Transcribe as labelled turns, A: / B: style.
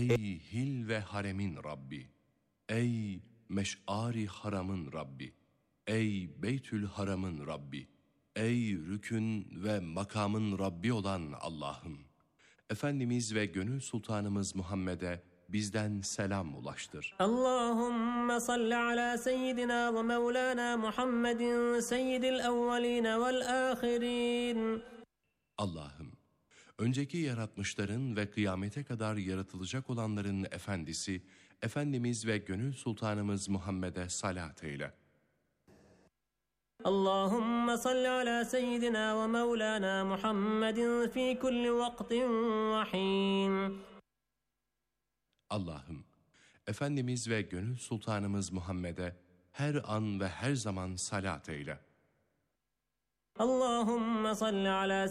A: Ey hil ve haremin Rabbi! Ey meş'ari haramın Rabbi! Ey Beytül Haram'ın Rabbi! Ey rükün ve makamın Rabbi olan Allah'ım! Efendimiz ve gönül sultanımız Muhammed'e bizden selam ulaştır.
B: Allahümme salli ala seyyidina ve mevlana Muhammedin seyyidil evvelin vel ahirin.
A: Allah'ım, önceki yaratmışların ve kıyamete kadar yaratılacak olanların efendisi, Efendimiz ve gönül sultanımız Muhammed'e salat eyle.
B: Allahümme salli ala seyyidina ve mevlana Muhammedin fi kulli vaktin ve hin.
A: Allah'ım, Efendimiz ve gönül sultanımız Muhammed'e her an ve her zaman salat eyle.
B: Allahümme salli ala